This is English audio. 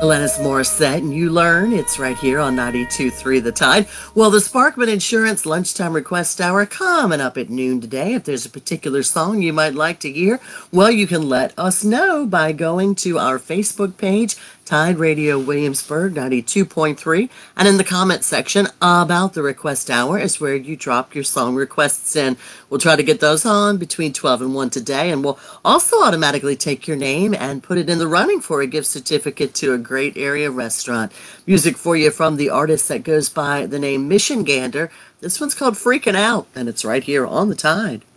Alanis Morissette, and you learn it's right here on 92.3 The Tide. Well, the Sparkman Insurance Lunchtime Request Hour coming up at noon today. If there's a particular song you might like to hear, well, you can let us know by going to our Facebook page, Tide Radio Williamsburg 92.3, and in the comment section about the request hour is where you drop your song requests in. We'll try to get those on between 12 and 1 today, and we'll also automatically take your name and put it in the running for a gift certificate to a great area restaurant. Music for you from the artist that goes by the name Mission Gander. This one's called Freaking Out, and it's right here on the Tide.